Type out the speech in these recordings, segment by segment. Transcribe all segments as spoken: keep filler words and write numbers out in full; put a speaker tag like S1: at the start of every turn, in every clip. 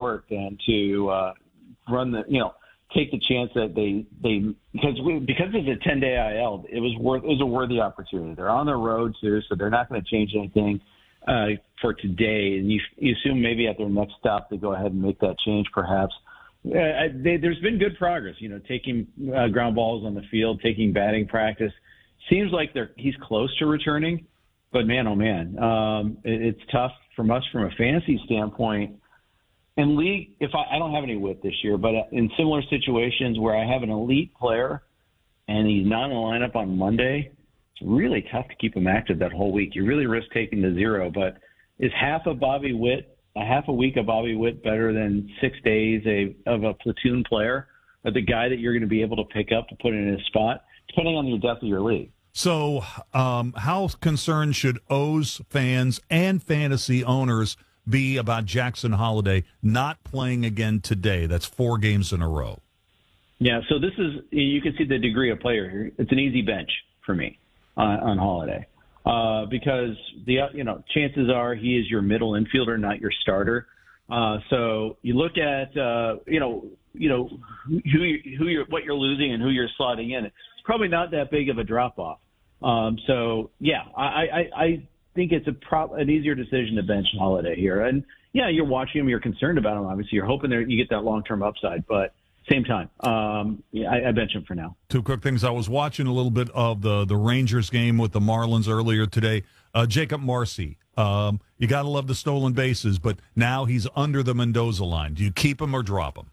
S1: work than to uh, run the, you know, take the chance that they they because we, because it's a ten day I L, it was worth it was a worthy opportunity. They're on the road too, so they're not going to change anything uh, for today. And you, you assume maybe at their next stop they go ahead and make that change, perhaps. Uh, they, there's been good progress, you know, taking uh, ground balls on the field, taking batting practice. Seems like they're he's close to returning, but man, oh man, um, it, it's tough from us from a fantasy standpoint. In league, if I, I don't have any whip this year, but in similar situations where I have an elite player and he's not in the lineup on Monday, it's really tough to keep him active that whole week. You really risk taking the zero. But is half of Bobby Witt, a half a week of Bobby Witt, better than six days a, of a platoon player, or the guy that you're going to be able to pick up to put in his spot, depending on your depth of your league?
S2: So, um, how concerned should O's fans and fantasy owners be about Jackson Holliday not playing again today? That's four games in a row.
S1: Yeah, so this is, you can see the degree of player here. It's an easy bench for me on, on Holliday uh, because the you know chances are he is your middle infielder, not your starter. Uh, so you look at uh, you know you know who you, who you're what you're losing and who you're slotting in. It's probably not that big of a drop off. Um, so yeah, I. I, I think it's a pro- an easier decision to bench Holliday here. And, yeah, you're watching him. You're concerned about him, obviously. You're hoping that you get that long-term upside. But same time, um, yeah, I, I bench him for now.
S2: Two quick things. I was watching a little bit of the, the Rangers game with the Marlins earlier today. Uh, Jacob Marcy, um, you got to love the stolen bases, but now he's under the Mendoza line. Do you keep him or drop him?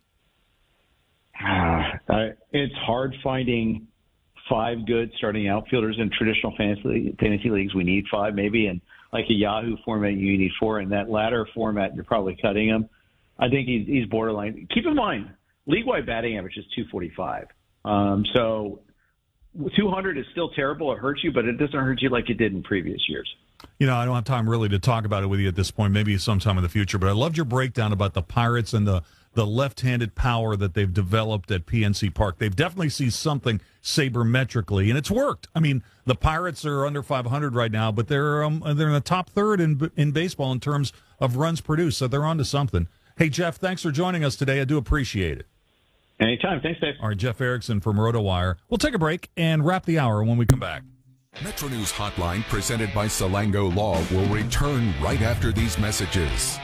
S1: Uh, it's hard finding – five good starting outfielders in traditional fantasy fantasy leagues. We need five maybe, and like a Yahoo format, you need four. In that latter format, you're probably cutting him. I think he's, he's borderline. Keep in mind, league-wide batting average is two forty-five. Um, so two hundred is still terrible. It hurts you, but it doesn't hurt you like it did in previous years.
S2: You know, I don't have time really to talk about it with you at this point, maybe sometime in the future, but I loved your breakdown about the Pirates and the the left-handed power that they've developed at P N C Park. They've definitely seen something sabermetrically, and it's worked. I mean, the Pirates are under five hundred right now, but they're um, they're in the top third in in baseball in terms of runs produced, so they're on to something. Hey, Jeff, thanks for joining us today. I do appreciate it.
S1: Anytime. Thanks, Dave.
S2: All right, Jeff Erickson from RotoWire. We'll take a break and wrap the hour when we come back.
S3: Metro News Hotline, presented by Salango Law, will return right after these messages.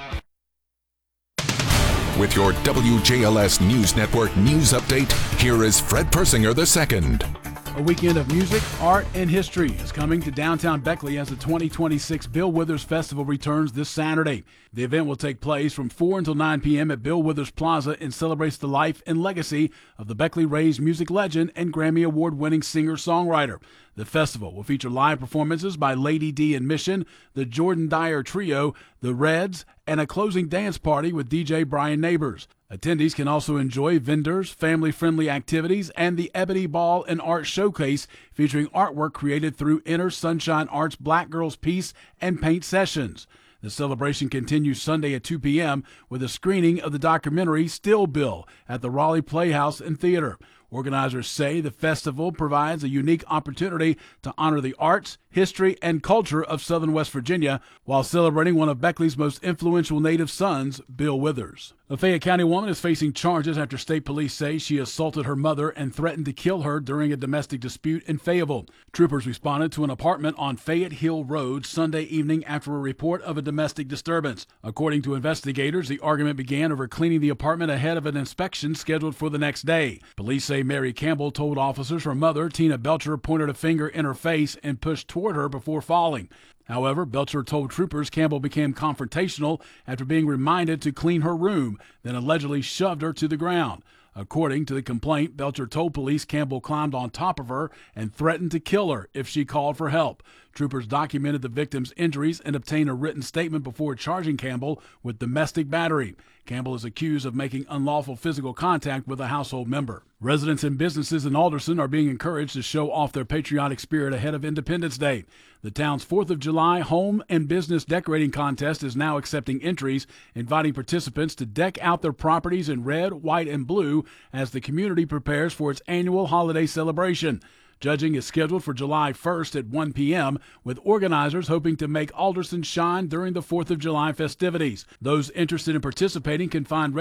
S3: With your W J L S News Network news update, here is Fred Persinger the second.
S4: A weekend of music, art, and history is coming to downtown Beckley as the twenty twenty-six Bill Withers Festival returns this Saturday. The event will take place from four until nine p.m. at Bill Withers Plaza and celebrates the life and legacy of the Beckley-raised music legend and Grammy Award-winning singer-songwriter. The festival will feature live performances by Lady D and Mission, the Jordan Dyer Trio, the Reds, and a closing dance party with D J Brian Neighbors. Attendees can also enjoy vendors, family-friendly activities, and the Ebony Ball and Art Showcase featuring artwork created through Inner Sunshine Art's Black Girls Peace and Paint Sessions. The celebration continues Sunday at two p.m. with a screening of the documentary Still Bill at the Raleigh Playhouse and Theater. Organizers say the festival provides a unique opportunity to honor the arts, history, and culture of Southern West Virginia while celebrating one of Beckley's most influential native sons, Bill Withers. A Fayette County woman is facing charges after state police say she assaulted her mother and threatened to kill her during a domestic dispute in Fayetteville. Troopers responded to an apartment on Fayette Hill Road Sunday evening after a report of a domestic disturbance. According to investigators, the argument began over cleaning the apartment ahead of an inspection scheduled for the next day. Police say Mary Campbell told officers her mother, Tina Belcher, pointed a finger in her face and pushed toward her before falling. However, Belcher told troopers Campbell became confrontational after being reminded to clean her room, then allegedly shoved her to the ground. According to the complaint, Belcher told police Campbell climbed on top of her and threatened to kill her if she called for help. Troopers documented the victim's injuries and obtained a written statement before charging Campbell with domestic battery. Campbell is accused of making unlawful physical contact with a household member. Residents and businesses in Alderson are being encouraged to show off their patriotic spirit ahead of Independence Day. The town's fourth of July home and business decorating contest is now accepting entries, inviting participants to deck out their properties in red, white, and blue as the community prepares for its annual holiday celebration. Judging is scheduled for July first at one p.m., with organizers hoping to make Alderson shine during the fourth of July festivities. Those interested in participating can find